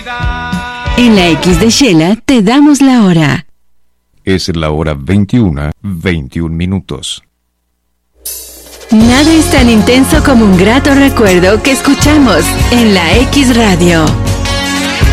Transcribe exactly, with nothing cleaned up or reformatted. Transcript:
En la X de Shela te damos la hora. Es la hora veintiuna, veintiún minutos. Nada es tan intenso como un grato recuerdo que escuchamos en la X Radio.